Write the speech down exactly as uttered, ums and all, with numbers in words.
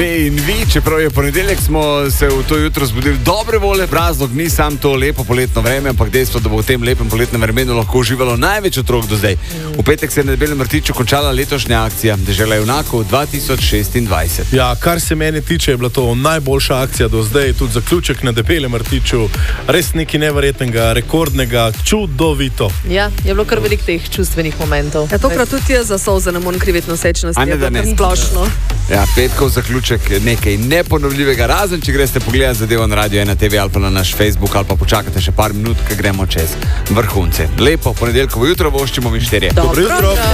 ve in vi, čeprav je ponedeljek, smo se v to jutro zbudili dobre volje. Razlog ni sam to lepo poletno vreme, ampak dejstvo, da bo v tem lepem poletnem vremenu lahko uživalo največ otrok do zdaj. V petek se je na Debelem rtiču končala letošnja akcija Dežela junakov dva tisoč šestindvajset. Ja, kar se mene tiče, je bila to najboljša akcija do zdaj, tudi zaključek na Debelem rtiču, res nekaj neverjetnega, rekordnega, čudovito. Ja, je bilo kar veliko teh čustvenih momentov. Ja, tokrat tudi jaz za solze ne morem kriviti nosečnosti, A ne, je da bilo ne. kar splošno. Ja, petkov zaključek nekaj neponovljivega, razen če greste pogledati zadevo na Radio ena te ve ali pa na naš Facebook ali pa počakate še par minut, ko gremo čez vrhunce. Lepo ponedeljkovo jutro voščimo mi štirje. Dobro jutro.